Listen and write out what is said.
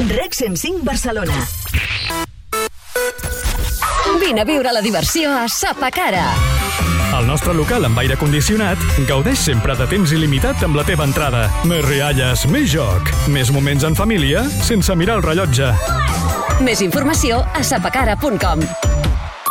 Rec 105 Barcelona. Vine a viure la diversió a Sapacara. Al nostre local amb aire condicionat, gaudeix sempre de temps il·limitat amb la teva entrada. Més rialles, més joc, més moments en família, sense mirar el rellotge. Més informació a sapacara.com.